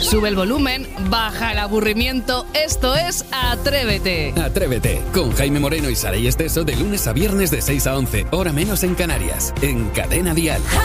Sube el volumen, baja el aburrimiento. Esto es Atrévete. Atrévete, con Jaime Moreno y Saray Esteso de lunes a viernes de 6 a 11, hora menos en Canarias, en Cadena Dial.